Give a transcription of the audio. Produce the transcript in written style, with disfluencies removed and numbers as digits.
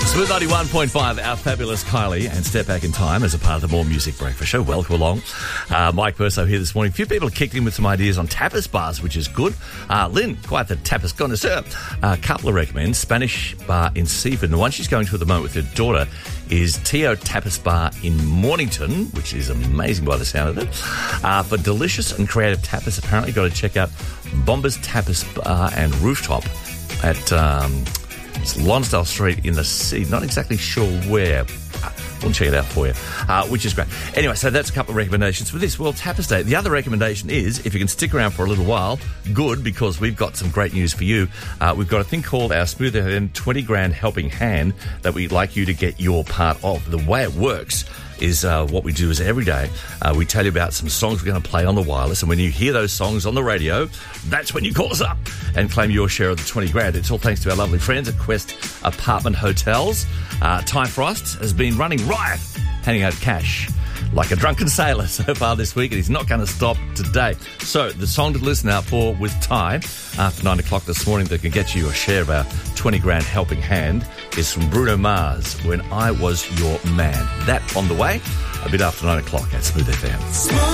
Smooth 91.5, our fabulous Kylie, and Step Back in Time as a part of the More Music Breakfast Show. Welcome along. Mike Burso here this morning. A few people have kicked in with some ideas on tapas bars, which is good. Lynn, quite the tapas connoisseur. A couple of recommends. Spanish bar in Seaford. And the one she's going to at the moment with her daughter is Tio Tapas Bar in Mornington, which is amazing by the sound of it. For delicious and creative tapas, apparently got to check out Bombers Tapas Bar and Rooftop at... it's Lonsdale Street in the city. Not exactly sure where. We'll check it out for you, which is great. Anyway, so that's a couple of recommendations for this World Tapas Day. The other recommendation is, if you can stick around for a little while, good, because we've got some great news for you. We've got a thing called our Smooth FM 20 Grand Helping Hand that we'd like you to get your part of. The way it works is what we do is every day we tell you about some songs we're going to play on the wireless, and when you hear those songs on the radio, that's when you call us up and claim your share of the 20 grand. It's all thanks to our lovely friends at Quest Apartment Hotels. Ty Frost has been running riot, handing out cash like a drunken sailor so far this week, and he's not going to stop today. So the song to listen out for with Ty after 9 o'clock this morning that can get you a share of our 20 grand helping hand is from Bruno Mars, When I Was Your Man. That on the way a bit after 9 o'clock at Smooth FM.